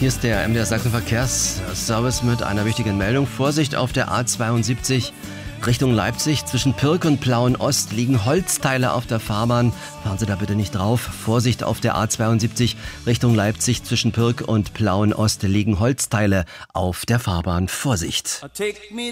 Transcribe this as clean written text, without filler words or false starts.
Hier ist der MDR Sachsen Verkehrsservice mit einer wichtigen Meldung. Vorsicht auf der A72 Richtung Leipzig. Zwischen Pirk und Plauen-Ost liegen Holzteile auf der Fahrbahn. Fahren Sie da bitte nicht drauf. Vorsicht auf der A72 Richtung Leipzig. Zwischen Pirk und Plauen-Ost liegen Holzteile auf der Fahrbahn. Vorsicht! Take me